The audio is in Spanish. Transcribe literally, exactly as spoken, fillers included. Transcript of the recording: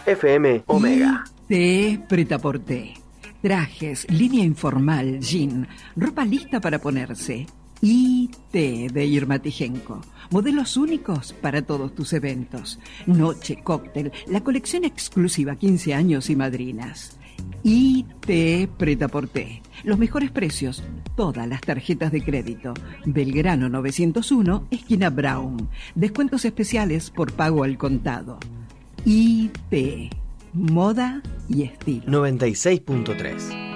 F M Omega. T Pretaporte. Trajes, línea informal, jean, ropa lista para ponerse. I T de Irma Tijenko. Modelos únicos para todos tus eventos. Noche, cóctel, la colección exclusiva quince años y madrinas. I T Pretaporte. Los mejores precios, todas las tarjetas de crédito. Belgrano novecientos uno, esquina Brown. Descuentos especiales por pago al contado. I T. Moda y estilo. noventa y seis punto tres.